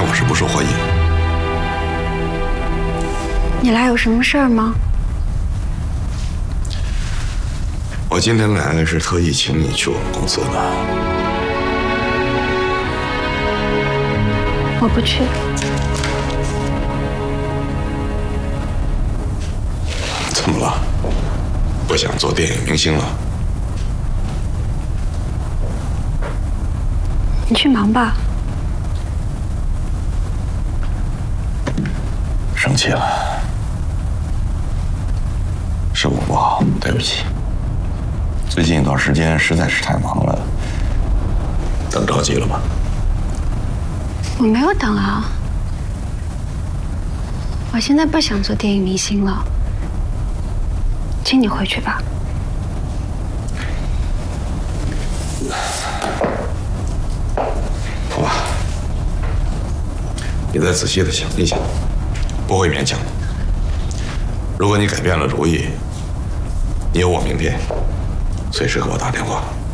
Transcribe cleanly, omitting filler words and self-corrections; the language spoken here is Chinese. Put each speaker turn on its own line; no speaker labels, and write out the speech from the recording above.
我是不受欢迎。
你来有什么事儿吗？
我今天来是特意请你去我们公司的。
我不去。
怎么了？不想做电影明星了？
你去忙吧。
生气了，是我不好，对不起。最近一段时间实在是太忙了，等着急了吧？
我没有等啊，我现在不想做电影明星了，请你回去吧。
好吧，你再仔细的想一想，不会勉强的。如果你改变了主意，你有我名片，随时给我打电话。